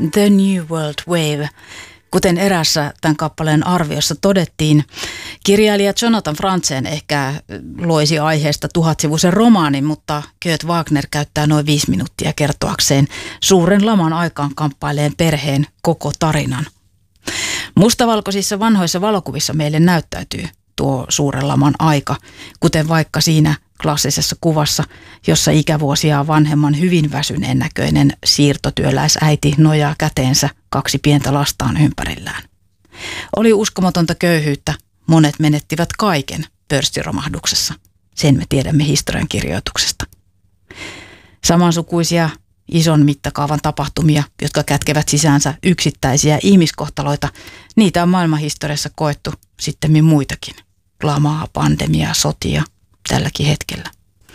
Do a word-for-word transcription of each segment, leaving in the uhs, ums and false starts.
The New World Wave. Kuten erässä tämän kappaleen arviossa todettiin, kirjailija Jonathan Franzen ehkä loisi aiheesta tuhatsivuisen romaanin, mutta Kurt Wagner käyttää noin viisi minuuttia kertoakseen suuren laman aikaan kamppaileen perheen koko tarinan. Mustavalkoisissa vanhoissa valokuvissa meille näyttäytyy tuo suuren laman aika, kuten vaikka siinä klassisessa kuvassa, jossa ikävuosiaan vanhemman hyvin väsyneen näköinen siirtotyöläisäiti nojaa käteensä kaksi pientä lastaan ympärillään. Oli uskomatonta köyhyyttä, monet menettivät kaiken pörssiromahduksessa. Sen me tiedämme historian kirjoituksesta. Samansukuisia ison mittakaavan tapahtumia, jotka kätkevät sisäänsä yksittäisiä ihmiskohtaloita, niitä on maailmanhistoriassa koettu sittemmin muitakin. Lamaa, pandemiaa, sotia tälläkin hetkellä.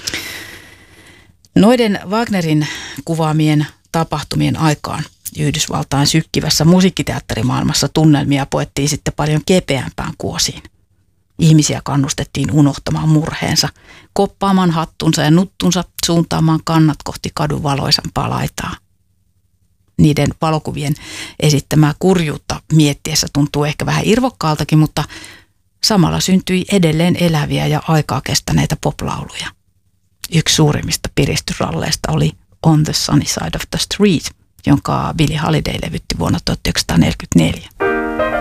Noiden Wagnerin kuvaamien tapahtumien aikaan Yhdysvaltain sykkivässä musiikkiteatterimaailmassa tunnelmia poettiin sitten paljon kepeämpään kuosiin. Ihmisiä kannustettiin unohtamaan murheensa, koppaamaan hattunsa ja nuttunsa, suuntaamaan kannat kohti kadun valoisampaa laitaa. Niiden valokuvien esittämää kurjuutta miettiessä tuntuu ehkä vähän irvokkaaltakin, mutta samalla syntyi edelleen eläviä ja aikaa kestäneitä poplauluja. Yksi suurimmista piristysralleista oli On the Sunny Side of the Street, jonka Billie Holiday levytti vuonna tuhatyhdeksänsataaneljäkymmentäneljä.